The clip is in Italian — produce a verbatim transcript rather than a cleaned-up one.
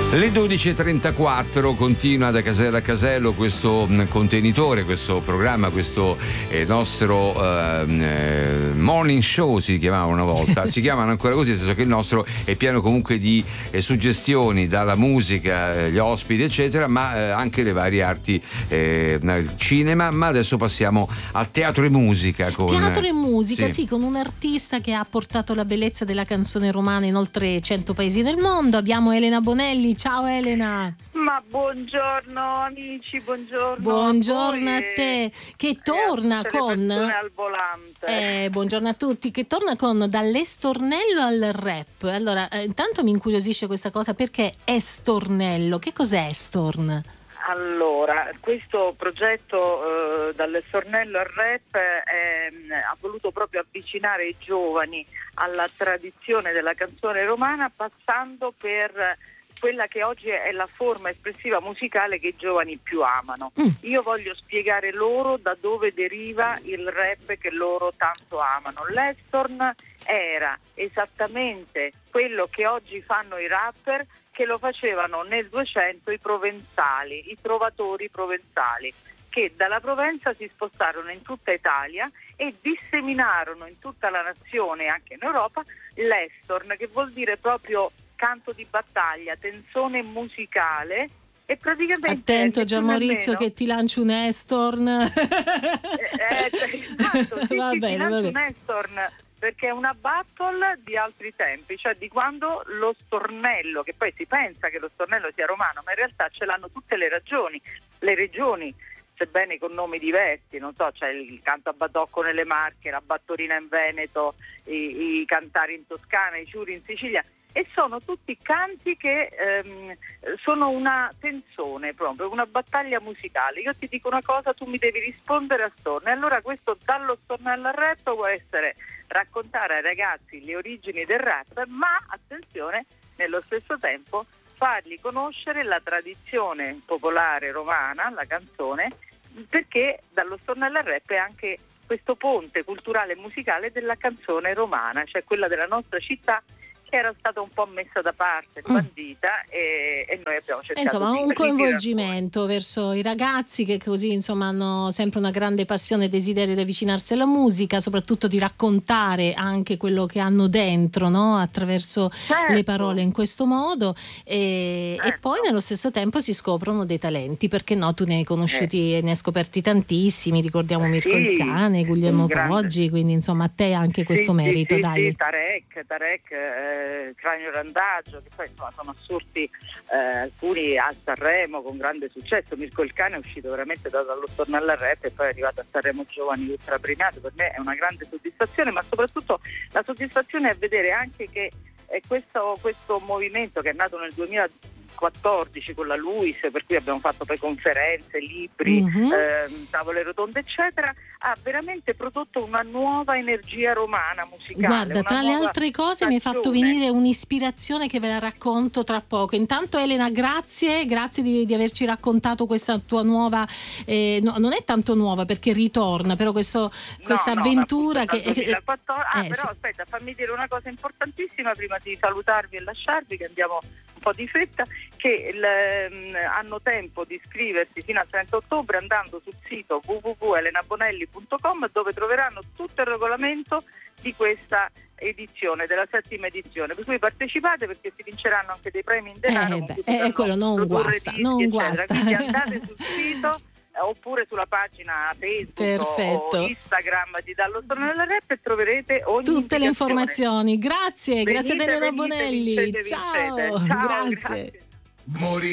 Le dodici e trentaquattro continua da Casello a Casello questo contenitore, questo programma, questo eh, nostro eh, morning show si chiamava una volta, si chiamano ancora così, nel senso che il nostro è pieno comunque di eh, suggestioni dalla musica, eh, gli ospiti eccetera, ma eh, anche le varie arti, eh, cinema, ma adesso passiamo a teatro e musica. Con, teatro e musica, sì. sì, con un artista che ha portato la bellezza della canzone romana in oltre cento paesi del mondo. Abbiamo Elena Bonelli. Ciao Elena. Ma buongiorno amici, buongiorno. Buongiorno a, a te, che torna e a con al volante. Eh, buongiorno a tutti, che torna con dall'estornello al rap. Allora, eh, intanto mi incuriosisce questa cosa, perché estornello? Che cos'è estorn? Allora, questo progetto eh, dall'estornello al rap è, ha voluto proprio avvicinare i giovani alla tradizione della canzone romana, passando per quella che oggi è la forma espressiva musicale che i giovani più amano. Mm. Io voglio spiegare loro da dove deriva il rap che loro tanto amano. L'estorn era esattamente quello che oggi fanno i rapper, che lo facevano nel duecento i provenzali, i trovatori provenzali, che dalla Provenza si spostarono in tutta Italia e disseminarono in tutta la nazione, anche in Europa, l'estorn, che vuol dire proprio canto di battaglia, tensione musicale. E praticamente attento Gian Maurizio che ti lanci un estorn. eh, eh, esatto, sì, va sì, bene, ti va lanci bene. un estorn perché è una battle di altri tempi, cioè di quando lo stornello, che poi si pensa che lo stornello sia romano, ma in realtà ce l'hanno tutte le ragioni, le regioni, sebbene con nomi diversi, non so, c'è il canto a badocco nelle Marche, la battorina in Veneto, i, i cantari in Toscana, i ciuri in Sicilia. E sono tutti canti che ehm, sono una tensione proprio, una battaglia musicale. Io ti dico una cosa, tu mi devi rispondere a storno. E allora questo dallo stornello al rap può essere raccontare ai ragazzi le origini del rap, ma attenzione, nello stesso tempo fargli conoscere la tradizione popolare romana, la canzone, perché dallo stornello al rap è anche questo ponte culturale e musicale della canzone romana, cioè quella della nostra città, che era stata un po' messa da parte, bandita, mm. e, e noi abbiamo cercato insomma di un coinvolgimento verso i ragazzi che così insomma hanno sempre una grande passione e desiderio di avvicinarsi alla musica, soprattutto di raccontare anche quello che hanno dentro, no? Attraverso certo. le parole in questo modo e, certo. e poi nello stesso tempo si scoprono dei talenti, perché no? Tu ne hai conosciuti e eh. ne hai scoperti tantissimi, ricordiamo Mirko sì, il Cane, Guglielmo Poggi, quindi insomma a te anche questo sì, merito, sì, dai. Sì, Tarek, Tarek eh, Cranio Randagio, che poi insomma sono assurti eh, alcuni a Sanremo con grande successo. Mirko il Cane è uscito veramente da, dallo stornello al rap e poi è arrivato a Sanremo Giovani ultra premiato. Per me è una grande soddisfazione, ma soprattutto la soddisfazione è vedere anche che eh, questo, questo movimento che è nato nel duemilaquattordici con la Luis, per cui abbiamo fatto poi conferenze, libri, mm-hmm. eh, tavole rotonde eccetera, ha veramente prodotto una nuova energia romana musicale. Guarda, tra le altre cose stagione. mi hai fatto venire un'ispirazione che ve la racconto tra poco. Intanto Elena, grazie, grazie di, di averci raccontato questa tua nuova, eh, no, non è tanto nuova perché ritorna, però questo, questa no, avventura no, che... duemilaquattordici Ah, eh, però sì. aspetta, fammi dire una cosa importantissima prima di salutarvi e lasciarvi, che andiamo un po' di fretta, che il, um, hanno tempo di iscriversi fino al trenta ottobre andando sul sito w w w punto elena bonelli punto com, dove troveranno tutto il regolamento di questa edizione, della settima edizione, per cui partecipate perché si vinceranno anche dei premi in denaro. Eh, beh, eh, quello non guasta, dischi, non eccetera. guasta. Quindi andate sul sito oppure sulla pagina Facebook Perfetto. o Instagram di Dallo Stornello al Rap e troverete ogni tutte le informazioni. Grazie, venite, grazie ad Elena venite, Bonelli. vincete, Ciao, vincete. Ciao, grazie. grazie.